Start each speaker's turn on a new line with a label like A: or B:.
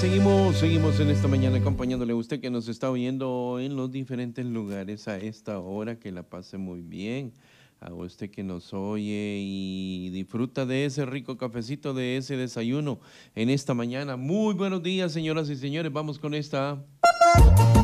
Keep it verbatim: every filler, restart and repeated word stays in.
A: Seguimos, seguimos en esta mañana acompañándole a usted que nos está oyendo en los diferentes lugares a esta hora. Que la pase muy bien. A usted que nos oye y disfruta de ese rico cafecito, de ese desayuno en esta mañana. Muy buenos días, señoras y señores. Vamos con esta...